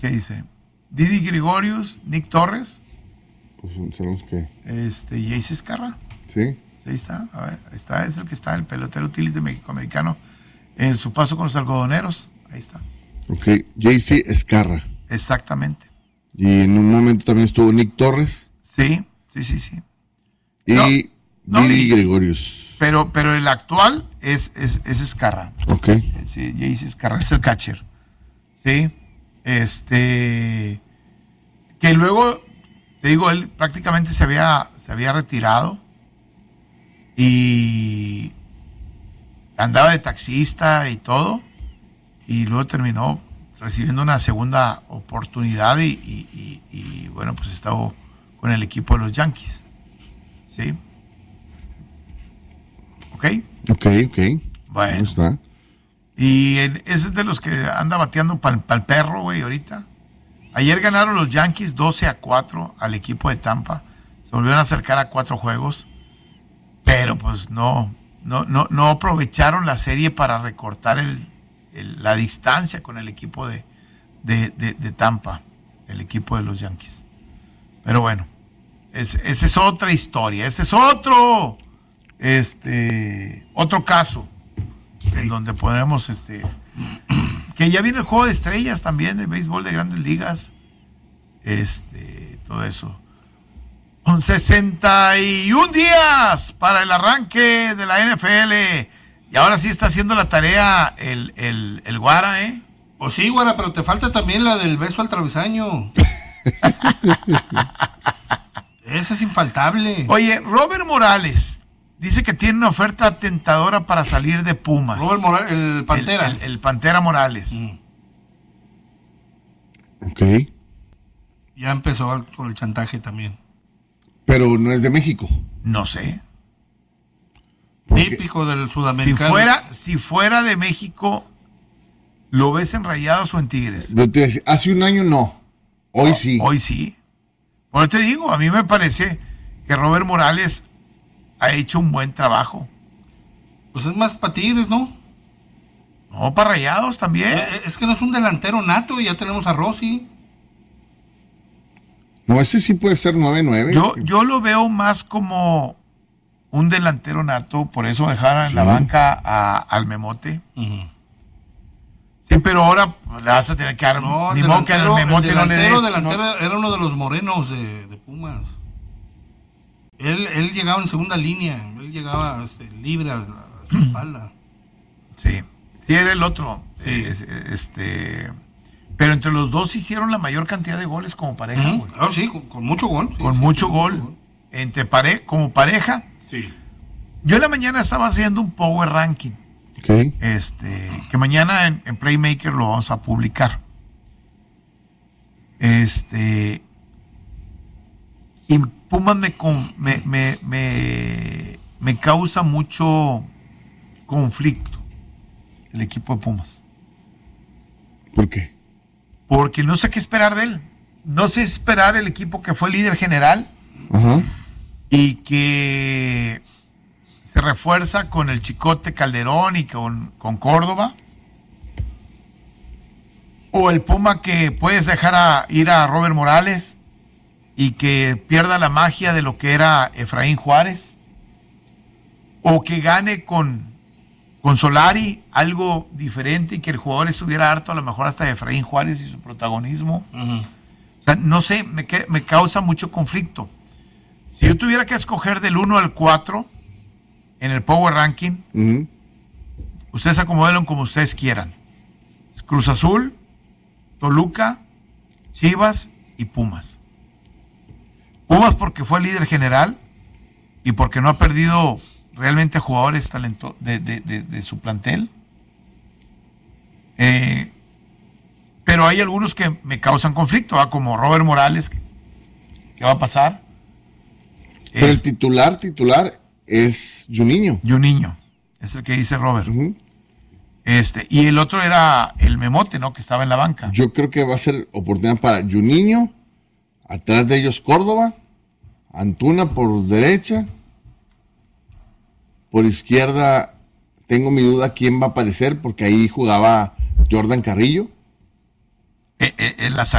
¿Qué dice? Didi Gregorius, Nick Torres. Pues sabemos que... Jayce Escarra. Sí. Ahí está, a ver, está, es el que está, el pelotero utility mexicoamericano en su paso con los algodoneros. Ahí está. Ok, JC Escarra. Exactamente. Y en un momento también estuvo Nick Torres. Sí. Y Didi Gregorius. Pero el actual es Escarra. Ok. Sí, JC Escarra, es el catcher. Sí. Que luego, te digo, él prácticamente se había retirado y andaba de taxista y todo, y luego terminó recibiendo una segunda oportunidad y bueno, pues estaba con el equipo de los Yankees. ¿Sí? ¿Ok? Ok. Bueno. Ahí está. Y ese es de los que anda bateando para el perro, güey, ahorita. Ayer ganaron los Yankees 12-4 al equipo de Tampa. Se volvieron a acercar a 4 juegos. Pero pues no aprovecharon la serie para recortar la distancia con el equipo de Tampa, el equipo de los Yankees. Pero bueno, esa es otra historia. Ese es otro caso en donde podremos que ya viene el juego de estrellas también de béisbol de Grandes Ligas, todo eso. Son 61 días para el arranque de la NFL y ahora sí está haciendo la tarea el Guara, Pues sí, Guara, pero te falta también la del beso al travesaño. Esa es infaltable. Oye, Robert Morales dice que tiene una oferta tentadora para salir de Pumas. Robert Morales, el Pantera. El Pantera Morales. Ok. Ya empezó con el chantaje también. Pero no es de México. No sé. Típico del sudamericano. Si fuera de México, ¿lo ves en Rayados o en Tigres? Yo te decía, hace un año no. Hoy sí. Hoy sí. Bueno, te digo, a mí me parece que Robert Morales ha hecho un buen trabajo. Pues es más para Tigres, ¿no? No, para Rayados también. Es que no es un delantero nato y ya tenemos a Rossi. No, ese sí puede ser 9-9. Yo lo veo más como un delantero nato, por eso dejar en la banca al Memote. Uh-huh. Sí, pero ahora le vas a tener que dar. No, Ni modo que al Memote no le des. El delantero era uno de los morenos de Pumas. Él llegaba en segunda línea. Él llegaba libre a su espalda. Sí, era el otro. Sí. Pero entre los dos hicieron la mayor cantidad de goles como pareja, güey. Ah, sí, con mucho gol. Sí, con mucho gol. Como pareja. Sí. Yo en la mañana estaba haciendo un power ranking. Okay. Que mañana en Playmaker lo vamos a publicar. Y Pumas me causa mucho conflicto el equipo de Pumas. ¿Por qué? Porque no sé qué esperar de él. No sé esperar el equipo que fue líder general. Ajá. Y que se refuerza con el Chicote Calderón y con Córdoba. O el Puma que puedes dejar ir a Robert Morales y que pierda la magia de lo que era Efraín Juárez. O que gane con Solari algo diferente y que el jugador estuviera harto a lo mejor hasta de Efraín Juárez y su protagonismo. Uh-huh. O sea, no sé, me causa mucho conflicto. Si yo tuviera que escoger del 1 al 4 en el Power Ranking, Uh-huh. ustedes acomódenlo como ustedes quieran. Cruz Azul, Toluca, Chivas y Pumas. Pumas porque fue líder general y porque no ha perdido realmente jugadores de su plantel. Pero hay algunos que me causan conflicto, como Robert Morales. ¿Qué va a pasar? Pero el titular es Juninho. Juninho, es el que dice Robert. Uh-huh. Y el otro era el Memote, ¿no? Que estaba en la banca. Yo creo que va a ser oportunidad para Juninho, atrás de ellos Córdoba, Antuna por derecha, por izquierda tengo mi duda quién va a aparecer porque ahí jugaba Jordan Carrillo. la